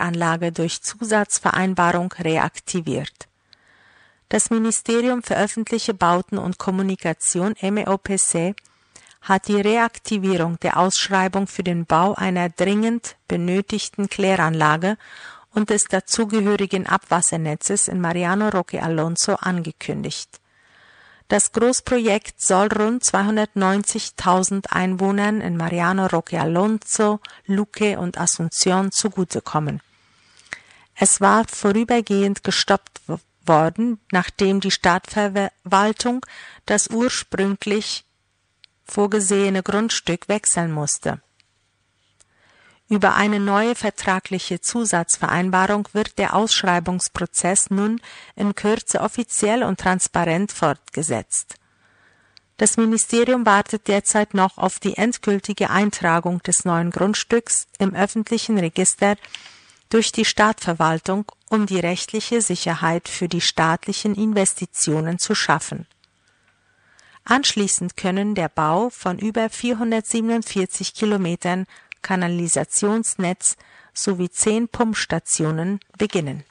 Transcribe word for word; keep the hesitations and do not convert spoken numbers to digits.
Kläranlage durch Zusatzvereinbarung reaktiviert. Das Ministerium für öffentliche Bauten und Kommunikation M E O P C hat die Reaktivierung der Ausschreibung für den Bau einer dringend benötigten Kläranlage und des dazugehörigen Abwassernetzes in Mariano Roque Alonso angekündigt. Das Großprojekt soll rund zweihundertneunzigtausend Einwohnern in Mariano Roque Alonso, Luque und Asunción zugutekommen. Es war vorübergehend gestoppt worden, nachdem die Stadtverwaltung das ursprünglich vorgesehene Grundstück wechseln musste. Über eine neue vertragliche Zusatzvereinbarung wird der Ausschreibungsprozess nun in Kürze offiziell und transparent fortgesetzt. Das Ministerium wartet derzeit noch auf die endgültige Eintragung des neuen Grundstücks im öffentlichen Register durch die Stadtverwaltung, um die rechtliche Sicherheit für die staatlichen Investitionen zu schaffen. Anschließend können der Bau von über vierhundertsiebenundvierzig Kilometern Kanalisationsnetz sowie zehn Pumpstationen beginnen.